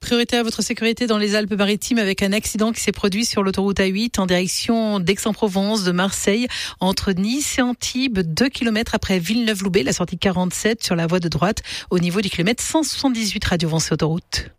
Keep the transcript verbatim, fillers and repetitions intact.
priorité à votre sécurité dans les Alpes-Maritimes avec un accident qui s'est produit sur l'autoroute A huit en direction d'Aix-en-Provence, de Marseille, entre Nice et Antibes, deux kilomètres après Villeneuve-Loubet, la sortie quarante-sept sur la voie de droite, au niveau du kilomètre cent soixante-dix-huit Radio Vence Autoroute.